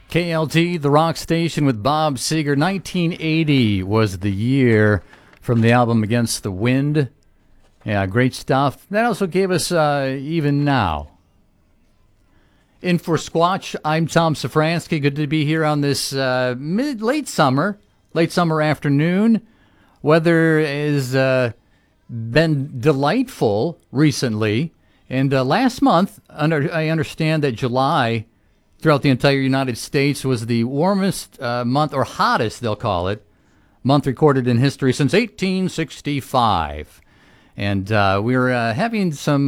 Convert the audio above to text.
KLT, the rock station with Bob Seger. 1980 was the year from the album Against the Wind. Yeah, great stuff. That also gave us Even Now. In for Squatch, I'm Tom Safransky. Good to be here on this late summer afternoon. Weather has been delightful recently. And last month, I understand that July throughout the entire United States was the warmest month, or hottest, they'll call it, month recorded in history since 1865. And we were having some